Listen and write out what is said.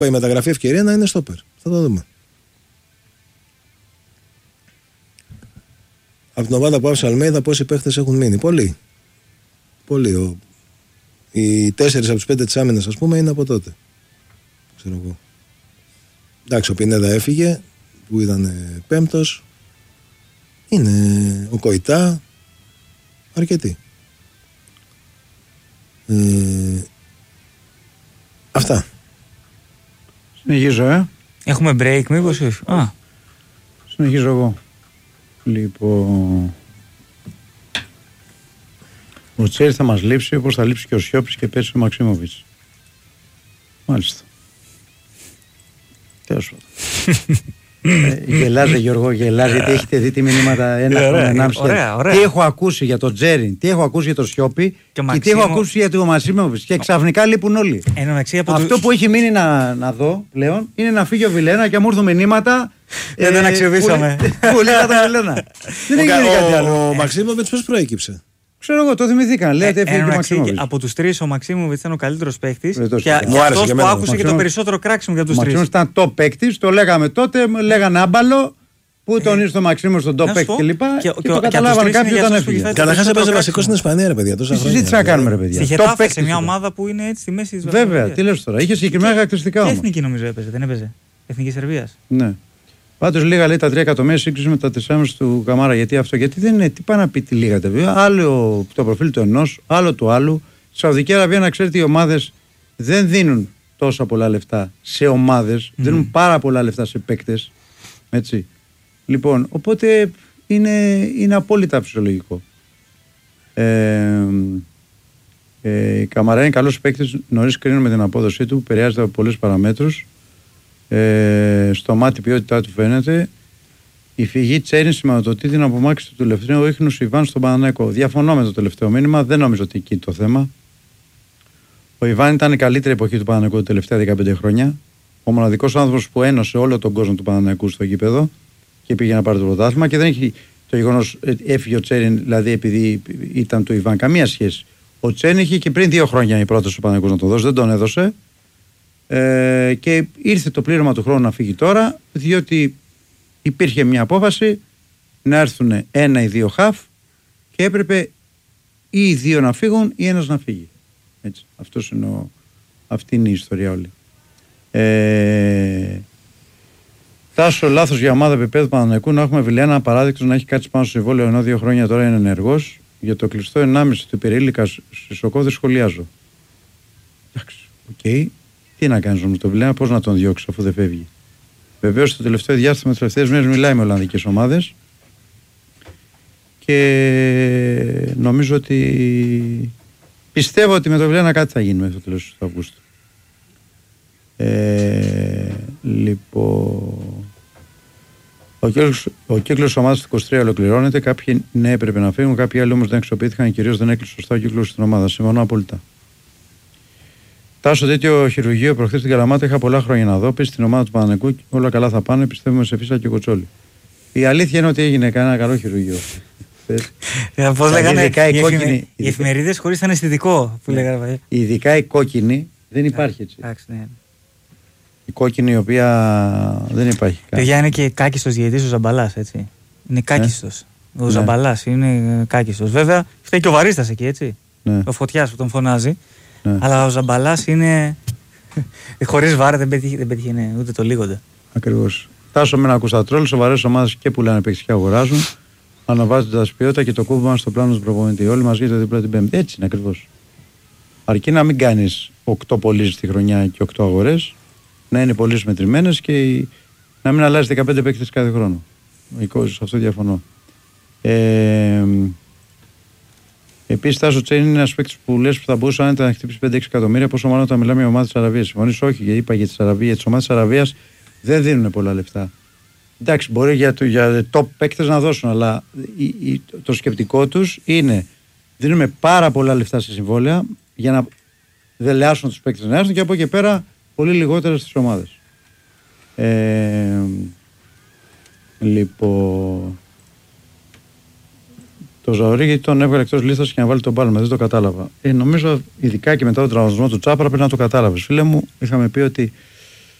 η μεταγραφή ευκαιρία να είναι στόπερ. Θα το δούμε. Από την ομάδα που άφησε ο Αλμέιδα, πόσοι παίχτες έχουν μείνει? Πολλοί. Πολλοί. Οι 4 από τους 5 της άμυνας, ας πούμε, είναι από τότε. Ξέρω εγώ. Εντάξει, ο Πινέδα έφυγε, που ήταν 5ος. Είναι ο Κοϊτά. Αρκετοί. Αυτά. Συνεχίζω, Έχουμε break, μήπως? Συνεχίζω εγώ. Λοιπόν, ο Τσέρι θα μας λείψει όπως θα λείψει και ο Σιώπης και πέσει ο Μαξίμοβιτς. Μάλιστα. Τέλος πάντων. Γελάζε Γιώργο, γελάζε, γιατί έχετε δει τι μηνύματα ένα χρόνο. Τι έχω ακούσει για τον Τζέριν, τι έχω ακούσει για τον Σιώπη και τι έχω ακούσει για τον Μαξίμοβιτς. Και ξαφνικά λείπουν όλοι. Αυτό που έχει μείνει να δω πλέον είναι να φύγει ο Βιλένα και μου έρθουν μηνύματα. Δεν αξιοποιήσαμε. Πολύ κατά Βιλένα. Δεν έχει γίνει κάτι άλλο. Ο Μαξίμοβιτς πώς προέκυψε? Ξέρω εγώ, το θυμηθήκαν. Λέτε έφυγε και ο Μαξίμοβιτς. Από τους 3 ο Μαξίμοβιτς ήταν ο καλύτερος παίκτης. Και αυτός που άκουσε και το περισσότερο κράξιμο για τους 3. Ο Μαξίμοβιτς ήταν top παίκτης, το λέγαμε τότε, λέγανε άμπαλο. Πού τον ήρθε ο Μαξίμοβιτς στον top παίκτη κλπ. Και το καταλάβανε κάποιοι όταν έφυγε. Καταρχάς έπαιζε βασικό στην Ισπανία, ρε παιδιά. Τι συζήτηση να κάνουμε, ρε παιδιά. Στη Χετάφε, σε μια ομάδα που είναι έτσι στη μέση της Βαρκελόνης. Βέβαια, τι λες τώρα. Είχε συγκεκριμένα χαρακτηριστικά όμως. Εθνική νομίζω έπαιζε, δεν έπαιζε? Εθνική Σερβίας. Ναι. Πάντως λίγα λέει τα 3 εκατομμύρια σύγκριση με τα 4,5 του Καμάρα. Γιατί αυτό? Γιατί δεν είναι. Τι πάει να πει, τι λίγατε βέβαια. Άλλο το προφίλ του ενός, άλλο του άλλου. Στη Σαουδική Αραβία, να ξέρετε, οι ομάδες δεν δίνουν τόσα πολλά λεφτά σε ομάδες. Δίνουν πάρα πολλά λεφτά σε παίκτες. Έτσι. Λοιπόν, οπότε είναι απόλυτα φυσιολογικό. Η Καμαρά είναι καλός παίκτης. Νωρίς κρίνουμε την απόδοσή του. Επηρεάζεται από πολλές παραμέτρους. Στο μάτι ποιότητά του φαίνεται. Η φυγή Τσέριν σηματοδοτεί την απομάκρυνση του τελευταίου ίχνους Ιβάν στον Παναθηναϊκό. Διαφωνώ με το τελευταίο μήνυμα, δεν νομίζω ότι εκεί το θέμα. Ο Ιβάν ήταν η καλύτερη εποχή του Παναθηναϊκού τα τελευταία 15 χρόνια. Ο μοναδικός άνθρωπος που ένωσε όλο τον κόσμο του Παναθηναϊκού στο γήπεδο και πήγε να πάρει το πρωτάθλημα, και δεν έχει το γεγονός έφυγε ο Τσέριν, δηλαδή επειδή ήταν του Ιβάν, καμία σχέση. Ο Τσέριν είχε και πριν 2 χρόνια η πρόταση του Παναθηναϊκού να τον δώσει, δεν τον έδωσε. Και ήρθε το πλήρωμα του χρόνου να φύγει τώρα, διότι υπήρχε μια απόφαση να έρθουν 1 ή 2 χαφ και έπρεπε ή οι 2 να φύγουν ή ένας να φύγει. Έτσι, αυτή είναι η ιστορία όλη. Τάσο λάθος για ομάδα επίπεδου Παναθηναϊκού να έχουμε Βιλένα απαράδεκτος να έχει κάτσει πάνω στο συμβόλαιο ενώ 2 χρόνια τώρα είναι ενεργός. Για το κλειστό 1,5 του υπερήλικα στη Σοκό δεν σχολιάζω. Εντάξει, οκ. Τι να κάνεις όμως το Βιλένα, πώς να τον διώξεις αφού δεν φεύγει? Βεβαίως το τελευταίο διάστημα, τις τελευταίες μέρες μιλάει με ολλανδικές ομάδες και νομίζω ότι πιστεύω ότι με το Βιλένα κάτι θα γίνει μέχρι το τέλος του Αυγούστου. Λοιπόν, ο κύκλος της ομάδας του 23 ολοκληρώνεται. Κάποιοι ναι έπρεπε να φύγουν, κάποιοι άλλοι όμως δεν εξοπλίστηκαν, κυρίως δεν έκλεισε σωστά ο κύκλος στην ομάδα. Συμφωνώ απόλυτα. Τάσο τέτοιο χειρουργείο προχθές στην Καλαμάτα είχα πολλά χρόνια να δω. Πες στην ομάδα του Παναθηναϊκού όλα καλά θα πάνε. Πιστεύουμε σε Φίσα και Κοτσόλη. Η αλήθεια είναι ότι έγινε κανένα καλό χειρουργείο. Πώς λέγανε οι εφημερίδες χωρίς αναισθητικό που λέγανε. Ειδικά η κόκκινη δεν υπάρχει έτσι. Η κόκκινη η οποία δεν υπάρχει. Παιδιά είναι και κάκιστος διαιτητής ο Ζαμπαλάς, έτσι. Είναι κάκιστος. Ο Ζαμπαλάς είναι κάκιστος. Βέβαια φταίει και ο Βαρίστας εκεί, έτσι. Ο Φωτιάς που τον φωνάζει. Αλλά ο Ζαμπαλάς είναι. Χωρίς βάρη δεν πέτυχε ούτε το λίγοντα. Ακριβώς. Τάσο με ένα ακουστατρόλ, σοβαρές ομάδες και πουλάνε παίκτες και αγοράζουν. Αναβάζοντας ποιότητα και το κούβημα στο πλάνο του προπονητή. Όλοι μαζί το δίπλα την Πέμπτη. Έτσι είναι ακριβώς. Αρκεί να μην κάνεις 8 πωλήσεις τη χρονιά και 8 αγορές, να είναι πωλήσεις μετρημένες και να μην αλλάζει 15 παίκτες κάθε χρόνο. Σε αυτό διαφωνώ. Επίσης, Τάσο Τσέιν είναι ένας παίκτης που λες που θα μπορούσε άνετα να χτυπήσει 5-6 εκατομμύρια, πόσο μάλλον όταν μιλάμε για ομάδα της Αραβίας. Συμφωνείς? Όχι, γιατί είπα για τις ομάδες της Αραβίας δεν δίνουν πολλά λεφτά. Εντάξει, μπορεί για top παίκτες να δώσουν, αλλά το σκεπτικό τους είναι δίνουμε πάρα πολλά λεφτά σε συμβόλαια για να δελεάσουν τους παίκτες να έρθουν και από εκεί πέρα πολύ λιγότερα στις ομάδες. Λοιπόν, το Ζαωρί γιατί τον έβγαλε εκτός λίστας και να βάλει τον Πάλμα, δεν το κατάλαβα. Νομίζω ειδικά και μετά τον τραυματισμό του Τσάπρα πρέπει να το κατάλαβες. Φίλε μου, είχαμε πει ότι